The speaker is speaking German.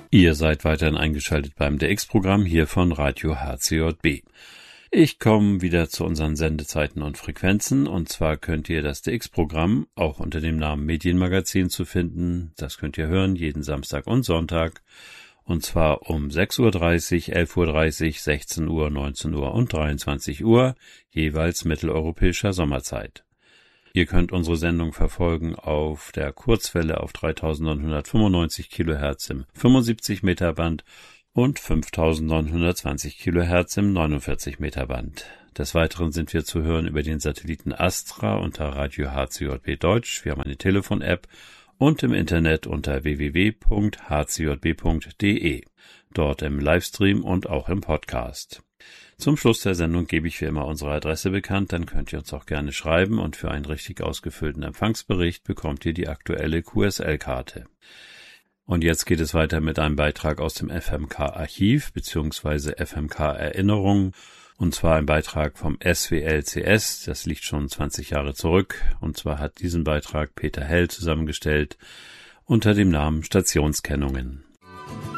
Ihr seid weiterhin eingeschaltet beim DX-Programm hier von Radio HCJB. Ich komme wieder zu unseren Sendezeiten und Frequenzen, und zwar könnt ihr das DX-Programm auch unter dem Namen Medienmagazin zu finden. Das könnt ihr hören jeden Samstag und Sonntag, und zwar um 6:30 Uhr, 11:30 Uhr, 16 Uhr, 19 Uhr und 23 Uhr, jeweils mitteleuropäischer Sommerzeit. Ihr könnt unsere Sendung verfolgen auf der Kurzwelle auf 3995 kHz im 75 Meter Band und 5920 kHz im 49 Meter Band. Des Weiteren sind wir zu hören über den Satelliten Astra unter Radio HCJB Deutsch. Wir haben eine Telefon-App und im Internet unter www.hcjb.de. Dort im Livestream und auch im Podcast. Zum Schluss der Sendung gebe ich wie immer unsere Adresse bekannt, dann könnt ihr uns auch gerne schreiben, und für einen richtig ausgefüllten Empfangsbericht bekommt ihr die aktuelle QSL-Karte. Und jetzt geht es weiter mit einem Beitrag aus dem FMK-Archiv bzw. FMK-Erinnerungen, und zwar ein Beitrag vom SWLCS, das liegt schon 20 Jahre zurück, und zwar hat diesen Beitrag Peter Hell zusammengestellt unter dem Namen Stationskennungen.